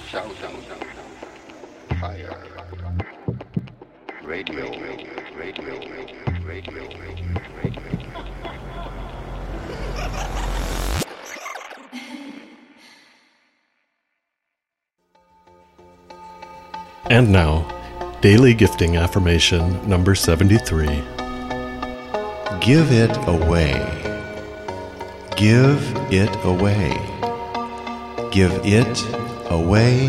shouting higher. Radio, radio, radio, radio. And now, Daily Gifting Affirmation number 73. Give it away. Give it away. Give it away.